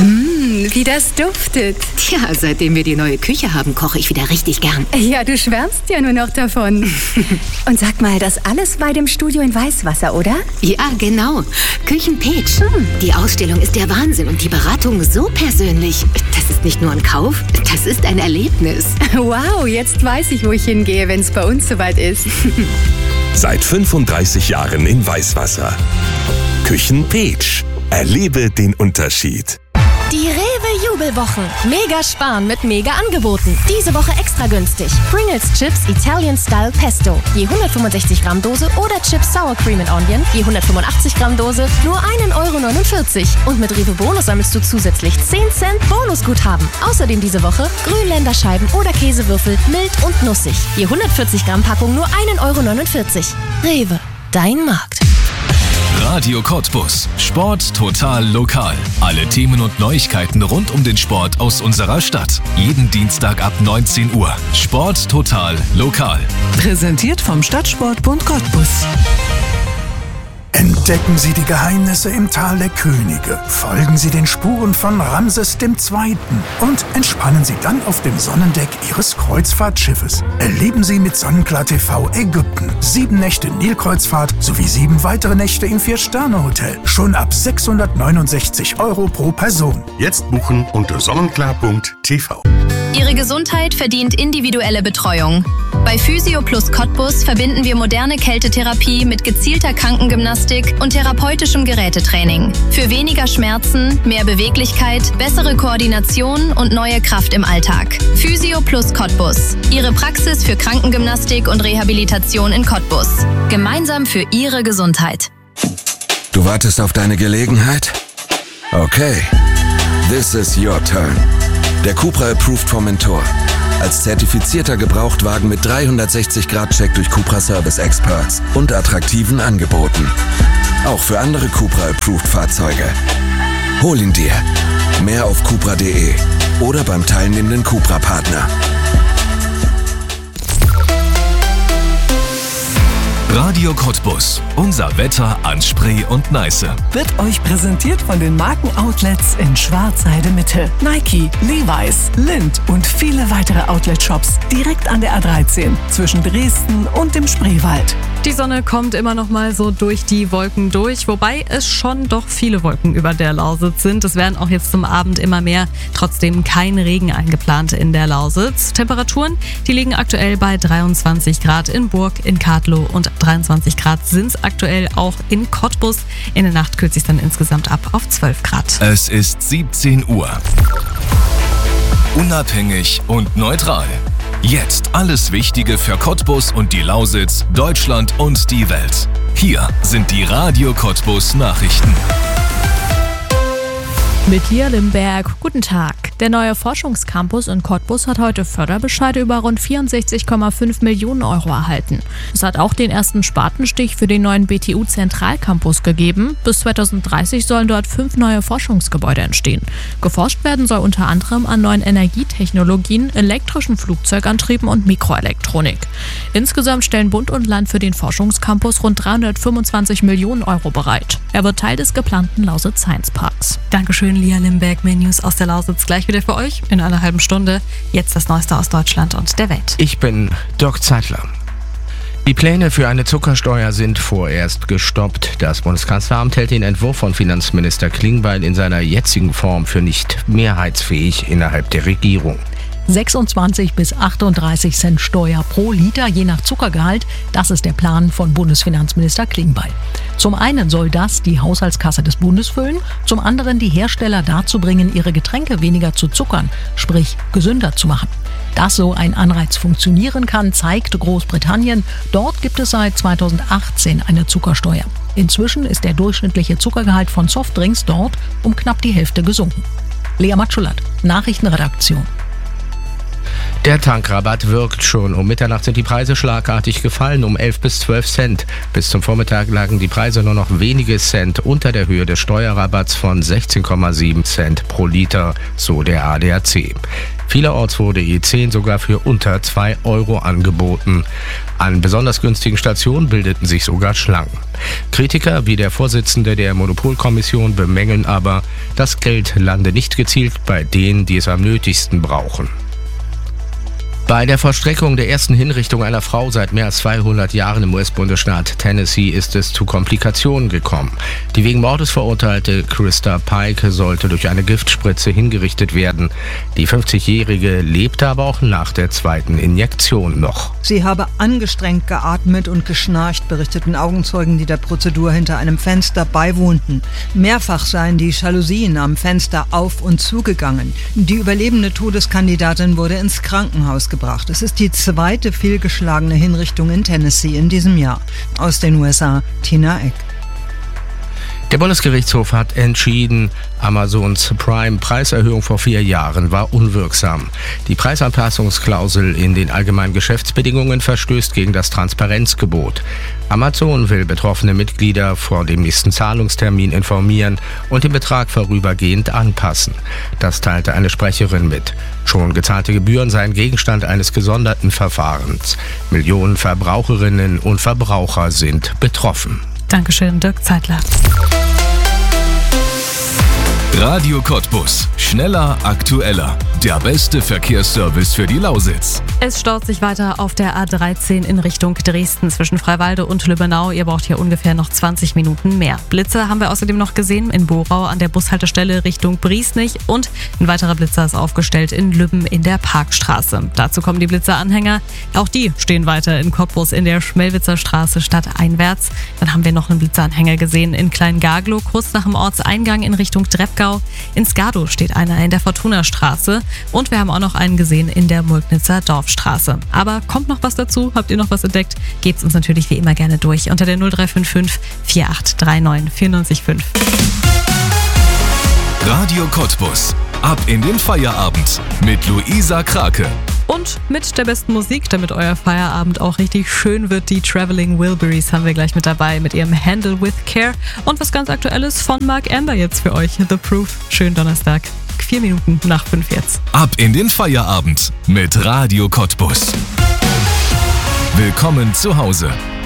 Wie das duftet. Tja, seitdem wir die neue Küche haben, koche ich wieder richtig gern. Ja, du schwärmst ja nur noch davon. Und sag mal, das alles bei dem Studio in Weißwasser, oder? Ja, genau. Küchen-Peach. Die Ausstellung ist der Wahnsinn und die Beratung so persönlich. Das ist nicht nur ein Kauf, das ist ein Erlebnis. Wow, jetzt weiß ich, wo ich hingehe, wenn es bei uns soweit ist. Seit 35 Jahren in Weißwasser. Küchen-Peach. Erlebe den Unterschied. Die Rewe-Jubelwochen. Mega sparen mit Mega-Angeboten. Diese Woche extra günstig. Pringles Chips Italian Style Pesto. Je 165 Gramm Dose oder Chips Sour Cream and Onion. Je 185 Gramm Dose. Nur 1,49 €. Und mit Rewe Bonus sammelst du zusätzlich 10 Cent Bonusguthaben. Außerdem diese Woche Grünländerscheiben oder Käsewürfel mild und nussig. Je 140 Gramm Packung nur 1,49 €. Rewe. Dein Markt. Radio Cottbus. Sport total lokal. Alle Themen und Neuigkeiten rund um den Sport aus unserer Stadt. Jeden Dienstag ab 19 Uhr. Sport total lokal. Präsentiert vom Stadtsportbund Cottbus. Entdecken Sie die Geheimnisse im Tal der Könige, folgen Sie den Spuren von Ramses II. Und entspannen Sie dann auf dem Sonnendeck Ihres Kreuzfahrtschiffes. Erleben Sie mit Sonnenklar TV Ägypten 7 Nächte Nilkreuzfahrt sowie 7 weitere Nächte im 4-Sterne-Hotel. Schon ab 669 € pro Person. Jetzt buchen unter sonnenklar.tv. Ihre Gesundheit verdient individuelle Betreuung. Bei Physio Plus Cottbus verbinden wir moderne Kältetherapie mit gezielter Krankengymnastik und therapeutischem Gerätetraining. Für weniger Schmerzen, mehr Beweglichkeit, bessere Koordination und neue Kraft im Alltag. Physio Plus Cottbus. Ihre Praxis für Krankengymnastik und Rehabilitation in Cottbus. Gemeinsam für Ihre Gesundheit. Du wartest auf deine Gelegenheit? Okay. This is your turn. Der Cupra Approved Formentor. Als zertifizierter Gebrauchtwagen mit 360-Grad-Check durch Cupra Service Experts und attraktiven Angeboten. Auch für andere Cupra Approved Fahrzeuge. Hol ihn dir. Mehr auf cupra.de oder beim teilnehmenden Cupra-Partner. Radio Cottbus. Unser Wetter an Spree und Neiße. Wird euch präsentiert von den Markenoutlets in Schwarzheide-Mitte. Nike, Levi's, Lindt und viele weitere Outlet-Shops direkt an der A13 zwischen Dresden und dem Spreewald. Die Sonne kommt immer noch mal so durch die Wolken durch, wobei es schon doch viele Wolken über der Lausitz sind. Es werden auch jetzt zum Abend immer mehr. Trotzdem kein Regen eingeplant in der Lausitz. Temperaturen, die liegen aktuell bei 23 Grad in Burg, in Kadlow und 23 Grad sind es aktuell auch in Cottbus. In der Nacht kühlt sich dann insgesamt ab auf 12 Grad. Es ist 17 Uhr. Unabhängig und neutral. Jetzt alles Wichtige für Cottbus und die Lausitz, Deutschland und die Welt. Hier sind die Radio Cottbus Nachrichten. Mit Lia Limberg, guten Tag. Der neue Forschungscampus in Cottbus hat heute Förderbescheide über rund 64,5 Millionen € erhalten. Es hat auch den ersten Spatenstich für den neuen BTU-Zentralcampus gegeben. Bis 2030 sollen dort 5 neue Forschungsgebäude entstehen. Geforscht werden soll unter anderem an neuen Energietechnologien, elektrischen Flugzeugantrieben und Mikroelektronik. Insgesamt stellen Bund und Land für den Forschungscampus rund 325 Millionen € bereit. Er wird Teil des geplanten Lausitz Science Parks. Dankeschön, Lia Limberg. Mehr News aus der Lausitz gleich wieder für euch in einer halben Stunde. Jetzt das Neueste aus Deutschland und der Welt. Ich bin Dirk Zeitler. Die Pläne für eine Zuckersteuer sind vorerst gestoppt. Das Bundeskanzleramt hält den Entwurf von Finanzminister Klingbeil in seiner jetzigen Form für nicht mehrheitsfähig innerhalb der Regierung. 26 bis 38 Cent Steuer pro Liter, je nach Zuckergehalt. Das ist der Plan von Bundesfinanzminister Klingbeil. Zum einen soll das die Haushaltskasse des Bundes füllen, zum anderen die Hersteller dazu bringen, ihre Getränke weniger zu zuckern, sprich gesünder zu machen. Dass so ein Anreiz funktionieren kann, zeigt Großbritannien. Dort gibt es seit 2018 eine Zuckersteuer. Inzwischen ist der durchschnittliche Zuckergehalt von Softdrinks dort um knapp die Hälfte gesunken. Lea Matschulat, Nachrichtenredaktion. Der Tankrabatt wirkt schon. Um Mitternacht sind die Preise schlagartig gefallen, um 11 bis 12 Cent. Bis zum Vormittag lagen die Preise nur noch wenige Cent unter der Höhe des Steuerrabatts von 16,7 Cent pro Liter, so der ADAC. Vielerorts wurde E10 sogar für unter 2 Euro angeboten. An besonders günstigen Stationen bildeten sich sogar Schlangen. Kritiker wie der Vorsitzende der Monopolkommission bemängeln aber, das Geld lande nicht gezielt bei denen, die es am nötigsten brauchen. Bei der Vollstreckung der ersten Hinrichtung einer Frau seit mehr als 200 Jahren im US-Bundesstaat Tennessee ist es zu Komplikationen gekommen. Die wegen Mordes verurteilte Krista Pike sollte durch eine Giftspritze hingerichtet werden. Die 50-Jährige lebte aber auch nach der zweiten Injektion noch. Sie habe angestrengt geatmet und geschnarcht, berichteten Augenzeugen, die der Prozedur hinter einem Fenster beiwohnten. Mehrfach seien die Jalousien am Fenster auf und zugegangen. Die überlebende Todeskandidatin wurde ins Krankenhaus gebracht. Es ist die zweite fehlgeschlagene Hinrichtung in Tennessee in diesem Jahr. Aus den USA, Tina Eck. Der Bundesgerichtshof hat entschieden, Amazons Prime-Preiserhöhung vor 4 Jahren war unwirksam. Die Preisanpassungsklausel in den allgemeinen Geschäftsbedingungen verstößt gegen das Transparenzgebot. Amazon will betroffene Mitglieder vor dem nächsten Zahlungstermin informieren und den Betrag vorübergehend anpassen. Das teilte eine Sprecherin mit. Schon gezahlte Gebühren seien Gegenstand eines gesonderten Verfahrens. Millionen Verbraucherinnen und Verbraucher sind betroffen. Dankeschön, Dirk Zeitler. Radio Cottbus. Schneller, aktueller. Der beste Verkehrsservice für die Lausitz. Es staut sich weiter auf der A13 in Richtung Dresden zwischen Freiwalde und Lübbenau. Ihr braucht hier ungefähr noch 20 Minuten mehr. Blitzer haben wir außerdem noch gesehen in Borau an der Bushaltestelle Richtung Briesnich und ein weiterer Blitzer ist aufgestellt in Lübben in der Parkstraße. Dazu kommen die Blitzeranhänger. Auch die stehen weiter in Cottbus in der Schmelwitzer Straße stadteinwärts. Dann haben wir noch einen Blitzeranhänger gesehen in Kleingaglow, kurz nach dem Ortseingang in Richtung Drepgau. In Skado steht einer in der Fortuna-Straße und wir haben auch noch einen gesehen in der Mulknitzer Dorfstraße. Aber kommt noch was dazu? Habt ihr noch was entdeckt? Gebt's uns natürlich wie immer gerne durch unter der 0355 4839 495. Radio Cottbus. Ab in den Feierabend mit Luisa Krake. Und mit der besten Musik, damit euer Feierabend auch richtig schön wird, die Traveling Wilburys haben wir gleich mit dabei mit ihrem Handle with Care. Und was ganz Aktuelles von Mark Amber jetzt für euch, The Proof. Schönen Donnerstag, 4 Minuten nach 5 jetzt. Ab in den Feierabend mit Radio Cottbus. Willkommen zu Hause.